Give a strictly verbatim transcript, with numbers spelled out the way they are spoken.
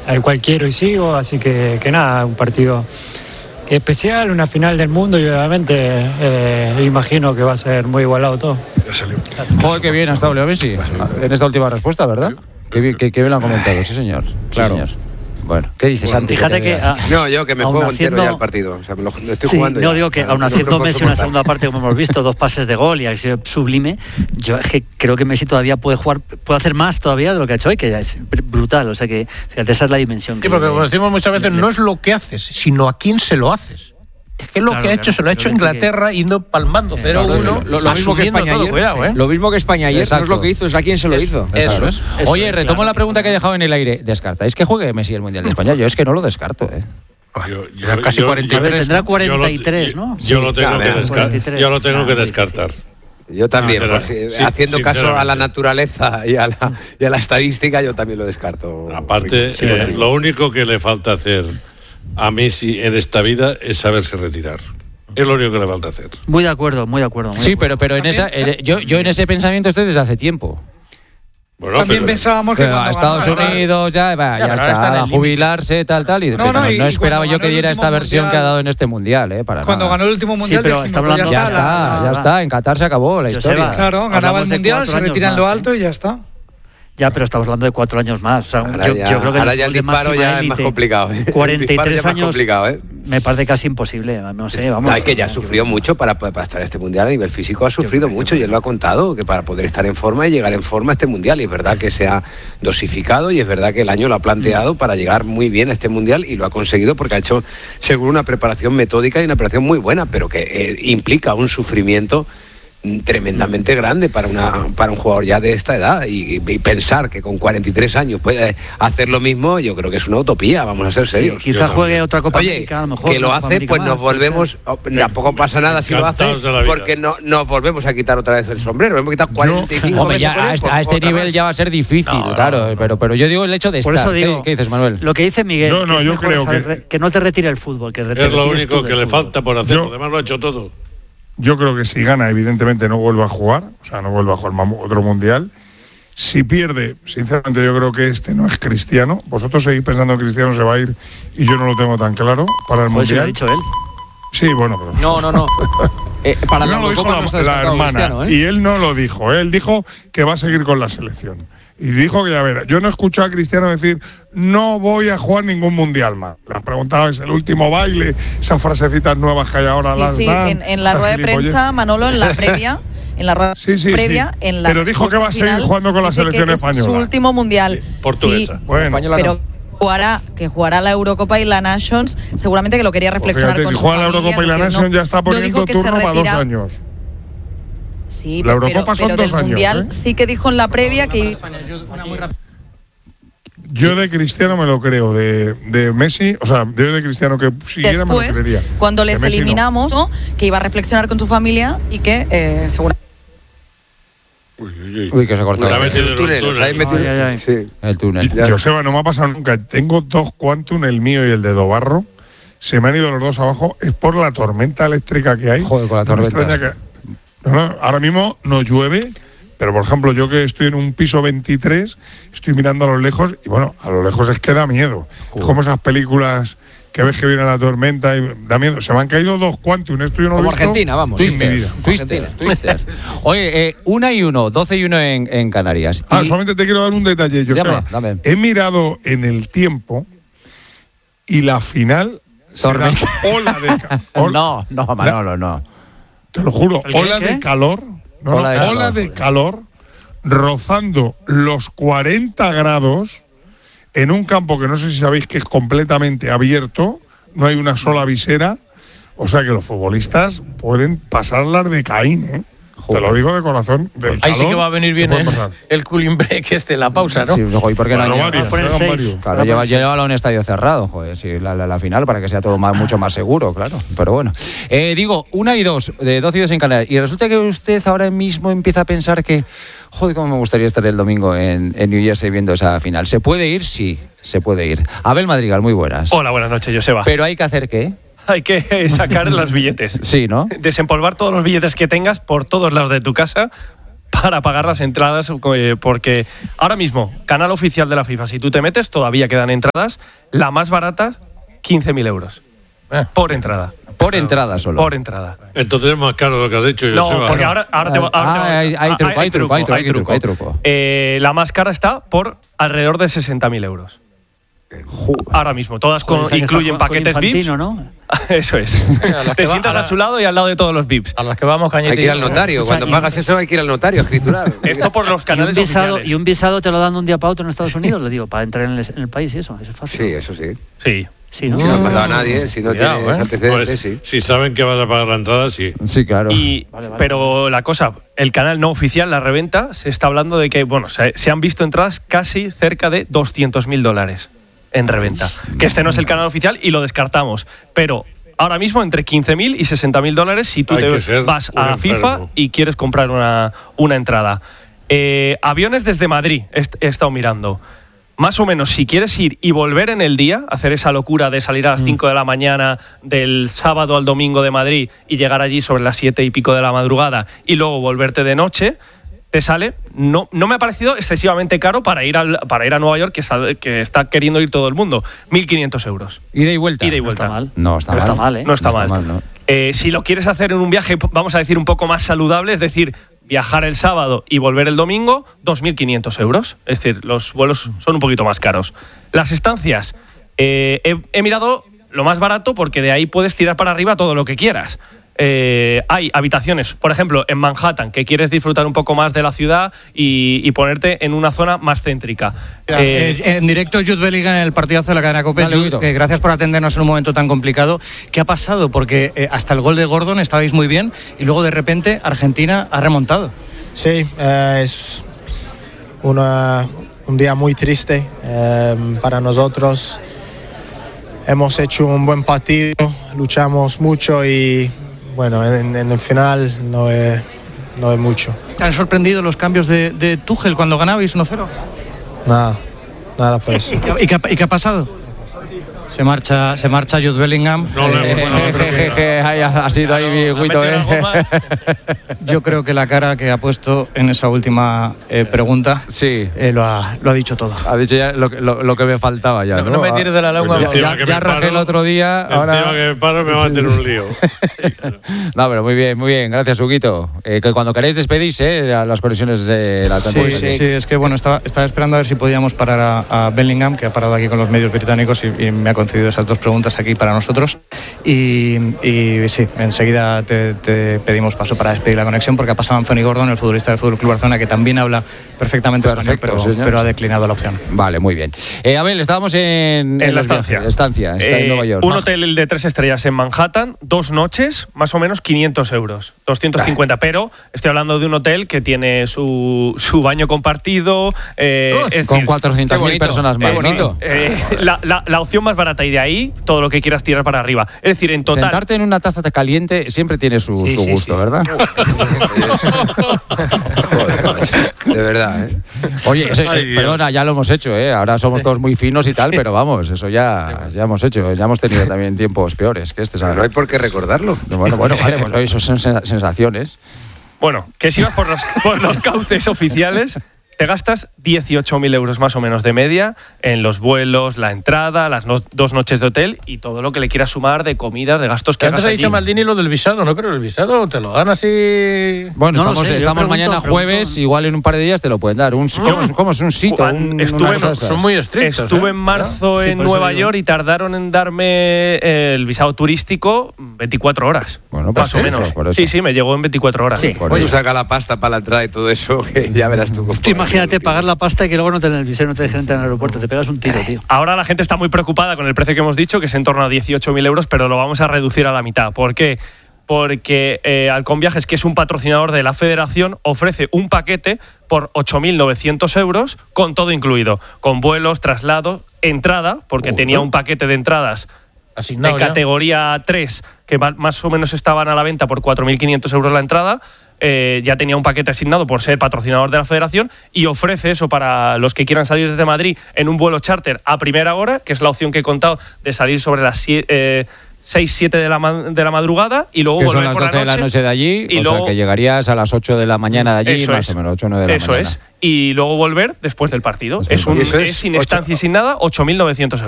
al cual quiero y sigo, así que, que nada, un partido especial, una final del mundo y obviamente eh, imagino que va a ser muy igualado todo. Joder, qué bien ha estado Leo Messi en esta última respuesta, ¿verdad? Qué, qué, qué bien lo han comentado, sí señor. Claro. Sí, señor. Bueno, ¿qué dices, bueno, Santi? Fíjate que, que a, no, yo que me juego haciendo, entero ya el partido. O sea, me lo, lo estoy sí, jugando no ya. digo que Claro, aún no, haciendo no Messi una segunda parte, como hemos visto, dos pases de gol y ha sido sublime, yo es que creo que Messi todavía puede jugar, puede hacer más todavía de lo que ha hecho hoy, que ya es brutal. O sea que, fíjate, esa es la dimensión. Sí, porque como decimos muchas veces, no es lo que haces, sino a quién se lo haces. Es que lo claro, que ha hecho, claro, se lo ha hecho Inglaterra que... yendo palmando cero uno. Lo, lo mismo que España ayer. Cuidado, ¿eh? Lo mismo que España ayer, Exacto. no es lo que hizo, es a quién se lo es, hizo. Eso es. Eso Oye, es, retomo claro. la pregunta que he dejado en el aire. ¿Descartáis que juegue Messi el Mundial de España? Yo es que no lo descarto, ¿eh? Yo, yo, casi yo, cuarenta y tres. A ver, tendrá cuarenta y tres, yo, ¿no? Yo, yo lo tengo sí, que, claro, descartar. Yo lo tengo ah, que descartar. Yo también, ah, pues, sí, haciendo caso a la sinceramente. naturaleza y a la, y a la estadística, yo también lo descarto. Aparte, sí, eh, lo único que le falta hacer a Messi en esta vida es saberse retirar. Es lo único que le falta hacer. Muy de acuerdo, muy de acuerdo. Muy sí, de acuerdo. pero, pero en esa, en, yo, yo en ese pensamiento estoy desde hace tiempo. Bueno, también pero, pensábamos que a Estados ganó, Unidos ya, va, ya, ya está, está a jubilarse, tal, tal. Y no, no, no, y, no esperaba yo que diera esta versión mundial, que ha dado en este mundial, ¿eh? Para cuando nada. ganó el último mundial, sí, pero dijimos, está hablando, ya, ya está, está, ya, ya está. En Qatar se acabó la historia. Claro, ganaba el mundial, se retira en lo alto y ya está. Ya, pero estamos hablando de cuatro años más. O sea, ahora yo, ya, yo creo que ahora ya el disparo ya es más complicado. ¿eh? cuarenta y tres años complicado, ¿eh? me parece casi imposible. No sé, vamos. No, es que ya sufrió mucho para, para estar en este mundial a nivel físico. Ha sufrido mucho y él lo ha contado, que para poder estar en forma y llegar en forma a este mundial. Y es verdad que se ha dosificado y es verdad que el año lo ha planteado para llegar muy bien a este mundial y lo ha conseguido porque ha hecho seguro una preparación metódica y una preparación muy buena, pero que eh, implica un sufrimiento tremendamente grande para una para un jugador ya de esta edad y, y pensar que con cuarenta y tres años puede hacer lo mismo, yo creo que es una utopía, vamos a ser serios. Sí, quizás juegue otra Copa Oye, América, a lo mejor. que lo hace, pues nos volvemos, tampoco pasa nada si lo hace, porque no nos volvemos a quitar otra vez el sombrero, hemos quitado cuarenta y cinco. Hombre, ya a este, a este nivel ya va a ser difícil, no, claro, no, pero pero yo digo el hecho de estar. Digo, ¿Qué, ¿Qué dices, Manuel? Lo que dice Miguel, yo no, que, yo creo que, que no te retire el fútbol, que es lo único que le falta por hacer, yo, además lo ha hecho todo. Yo creo que si gana, evidentemente no vuelve a jugar, o sea, no vuelve a jugar otro mundial. Si pierde, sinceramente yo creo que este no es Cristiano. Vosotros seguís pensando que Cristiano se va a ir y yo no lo tengo tan claro para el pues mundial. Lo ha dicho él. Sí, bueno, pero... No, no, no. eh, para no la lo dijo la, no la hermana, ¿eh? Y él no lo dijo. Él dijo que va a seguir con la selección. Y dijo que, a ver, yo no he escuchado a Cristiano decir no voy a jugar ningún mundial más. Le han preguntado, es el último baile, esas frasecitas nuevas que hay ahora. Sí, las sí, dan, en, en la rueda de prensa, Manolo, en la previa, en la rueda sí, sí, previa, sí. en la pero dijo que va a seguir jugando con la selección que española. Es su último mundial. Sí, portuguesa. Sí, bueno, española pero no. jugará, que jugará la Eurocopa y la Nations, seguramente que lo quería reflexionar pues fíjate, con si su juega familia, la Eurocopa y la Nations no, ya está poniendo no turno para dos años. Sí, la pero, Eurocopa son pero dos del años, mundial ¿eh? sí que dijo en la previa que yo de Cristiano me lo creo, de, de Messi, o sea, yo de Cristiano que siguiera me lo creería. Cuando les Messi eliminamos, no. que iba a reflexionar con su familia y que eh, seguro. Uy, uy, uy. Uy, que se cortó. El túnel, túnel, ahí metido, ay, ay, ay. sí. El túnel. Joseba, no me ha pasado nunca. Tengo dos Quantum, el mío y el de Dobarro. Se me han ido los dos abajo. Es por la tormenta eléctrica que hay. Joder, con la No me tormenta. extraña que- no, no, ahora mismo no llueve, pero por ejemplo, yo que estoy en un piso veintitrés, estoy mirando a lo lejos y bueno, a lo lejos es que da miedo. Joder. Es como esas películas que ves que viene la tormenta y da miedo. Se me han caído dos Quantum, esto yo no lo he Como visto Argentina, vamos. en mi vida. Twister, Twister. Oye, eh, una y uno, doce y uno en, en Canarias. Ah, Y- solamente te quiero dar un detalle, Joseba. Dame, dame. He mirado en el tiempo y la final será Tormenta. ola de ca- ol- No, no, Manolo, no. Te lo juro, ¿El qué, ola qué? de calor, no, Ola de no, calor, ola de joder. calor rozando los cuarenta grados en un campo que no sé si sabéis que es completamente abierto, no hay una sola visera, o sea que los futbolistas pueden pasarlas de Caín, ¿eh? Te lo digo de corazón. Del Ahí sí calor que va a venir bien puede el, pasar. el cooling break este, la pausa, ¿no? Sí, ojo, ¿y por qué no Bueno, hay- varios, a poner juegan seis. varios. Claro, lleva, llévalo a un estadio cerrado, joder, sí, la, la, la final para que sea todo más, mucho más seguro, claro. Pero bueno. Eh, digo, una y dos, de doce y dos en Canarias. Y resulta que usted ahora mismo empieza a pensar que, joder, cómo me gustaría estar el domingo en, en New Jersey viendo esa final. ¿Se puede ir? Sí, se puede ir. Abel Madrigal, muy buenas. Hola, buenas noches, Joseba. Pero hay que hacer ¿qué? Hay que sacar los billetes. Sí, ¿no? Desempolvar todos los billetes que tengas por todos lados de tu casa para pagar las entradas, eh, porque ahora mismo, canal oficial de la FIFA, si tú te metes, todavía quedan entradas. La más barata, quince mil euros. Eh. Por entrada. Por entrada solo. Por entrada. Entonces es más caro lo que has dicho. No, Joseba. porque ahora, ahora te, ahora ah, te, hay, hay, truco, hay, truco, hay truco, hay truco, hay truco. Eh, la más cara está por alrededor de sesenta mil euros. Joder. Ahora mismo, todas con, Joder, incluyen paquetes V I P. ¿no? Eso es. Te sientas a, la, a su lado y al lado de todos los V I Ps. A las que vamos cañete. Hay que ir al notario. Cuando pagas eso hay que ir al notario a escriturar. Esto por los canales ¿Y un, visado, oficiales. ¿Y un visado te lo dan de un día para otro en Estados Unidos? Le digo, para entrar en el, en el país y eso. Eso es fácil. Sí, eso sí. Sí. Sí, ¿no? Si no has mandado a nadie, si no Cuidado, tienes ¿eh? antecedentes, Pues, sí. Si saben que vas a pagar la entrada, sí. Sí, claro. Y, vale, vale. Pero la cosa, el canal no oficial, la reventa, se está hablando de que, bueno, se, se han visto entradas casi cerca de doscientos mil dólares en reventa. Que este no es el canal oficial y lo descartamos. Pero ahora mismo entre quince mil y sesenta mil dólares si tú Hay te vas a la FIFA y quieres comprar una, una entrada. Eh, aviones desde Madrid, he, he estado mirando. Más o menos, si quieres ir y volver en el día, hacer esa locura de salir a las cinco de la mañana del sábado al domingo de Madrid y llegar allí sobre las siete y pico de la madrugada y luego volverte de noche, te sale, no, no me ha parecido excesivamente caro para ir, al, para ir a Nueva York, que está, que está queriendo ir todo el mundo, mil quinientos euros. ¿Ida y vuelta? Ida y vuelta. No está mal. No está no mal. Está mal ¿eh? No está no mal. Está mal no. Eh, si lo quieres hacer en un viaje, vamos a decir, un poco más saludable, es decir, viajar el sábado y volver el domingo, dos mil quinientos euros. Es decir, los vuelos son un poquito más caros. Las estancias, eh, he, he mirado lo más barato porque de ahí puedes tirar para arriba todo lo que quieras. Eh, hay habitaciones, por ejemplo, en Manhattan, que quieres disfrutar un poco más de la ciudad y, y ponerte en una zona más céntrica. Eh, eh, en directo, Jude Bellingham en el partidazo de la cadena COPE. Dale, Jude, que gracias por atendernos en un momento tan complicado. ¿Qué ha pasado? Porque eh, hasta el gol de Gordon estabais muy bien y luego de repente Argentina ha remontado. Sí, eh, es una, un día muy triste eh, para nosotros. Hemos hecho un buen partido, luchamos mucho y bueno, en, en el final no es, no es mucho. ¿Te han sorprendido los cambios de, de Tuchel cuando ganabais uno cero? Nada, nada por eso. ¿Y qué, y qué, y qué ha pasado? Se marcha, se marcha Jude Bellingham. No, no, Eh, no, no, je, je, je, ahí ha, ha sido ahí mi Guito, eh. Yo creo que la cara que ha puesto en esa última eh, pregunta sí. eh, lo, ha, lo ha dicho todo. Ha dicho ya lo, lo, lo que me faltaba ya. No, ¿no? no me tires de la lengua. Pues ya, ya, ya rajé el otro día. Ahora Encima que me paro me va a meter un lío. No, pero muy bien, muy bien. Gracias, Huguito. Eh, que cuando queréis despedís, eh, las conexiones de la Sí, sí, sí, es que bueno, estaba, estaba esperando a ver si podíamos parar a, a Bellingham, que ha parado aquí con los medios británicos y, y me ha concedido esas dos preguntas aquí para nosotros. Y, y sí, enseguida te, te pedimos paso para despedir la conexión, porque ha pasado Anthony Gordon, el futbolista del Fútbol Club Barcelona, que también habla perfectamente Perfecto, español, pero, pero ha declinado la opción. Vale, muy bien. Eh, Abel, estábamos en, En, en la los estancia. viajes. Estancia, está Eh, en Nueva York. Un Ah. hotel de tres estrellas en Manhattan, dos noches, más o menos quinientos euros, doscientos cincuenta. Pero estoy hablando de un hotel que tiene su, su baño compartido. Eh, Uh, es con decir, cuatrocientas mil personas más. eh, ¿no? eh, la, la, la opción más barata y de ahí todo lo que quieras tirar para arriba. Es decir, en total. Sentarte en una taza de caliente siempre tiene su, Sí, su sí, gusto, sí. ¿verdad? De verdad, ¿eh? Oye, eso, Ay, eh, Dios. perdona, ya lo hemos hecho, ¿eh? Ahora somos todos muy finos y tal, pero vamos, eso ya, ya hemos hecho. Ya hemos tenido también tiempos peores que este, ¿sabes? No hay por qué recordarlo. Bueno, bueno, vale, pues eso son sen- sensaciones. Bueno, que si vas por los, por los cauces oficiales, te gastas dieciocho mil euros más o menos de media en los vuelos, la entrada, las no- dos noches de hotel y todo lo que le quieras sumar de comidas, de gastos que Que antes hagas ha dicho allí. Maldini lo del visado, no creo el visado, te lo dan así. Bueno, No lo estamos, sé, yo estamos pregunto, mañana pregunto. jueves, igual en un par de días te lo pueden dar. Un, ¿cómo, es- cómo es un sitio? Un, Estuve, unas en- esas. Son muy estrictos. estuve ¿eh? en marzo Sí, en por eso Nueva digo. York y tardaron en darme el visado turístico veinticuatro horas. Bueno, pues más o eso, menos. por eso. Sí, sí, me llegó en veinticuatro horas. Sí. Por Pues eso. tú saca la pasta para la entrada y todo eso, que ya verás tú. cómo- Tú imagínate pagar la pasta y que luego no te den el visado, no te dejen entrar en el aeropuerto. Te pegas un tiro, tío. Ahora la gente está muy preocupada con el precio que hemos dicho, que es en torno a dieciocho mil euros, pero lo vamos a reducir a la mitad. ¿Por qué? Porque eh, Halcón Viajes, que es un patrocinador de la federación, ofrece un paquete por ocho mil novecientos euros con todo incluido, con vuelos, traslados, entrada, porque Uh, tenía uh. un paquete de entradas Asignado de ya. categoría tres, que ma- más o menos estaban a la venta por cuatro mil quinientos euros la entrada. Eh, ya tenía un paquete asignado por ser patrocinador de la federación y ofrece eso para los que quieran salir desde Madrid en un vuelo charter a primera hora, que es la opción que he contado de salir sobre las siete, eh, seis, siete de la, de la madrugada y luego que volver son las por doce la noche. de la noche de allí, y o luego, sea que llegarías a las ocho de la mañana de allí, eso más es, o menos, ocho o nueve de la eso mañana. es. Y luego volver después del partido. Después Es, un, del partido. es sin estancia y sin nada, ocho mil novecientos euros.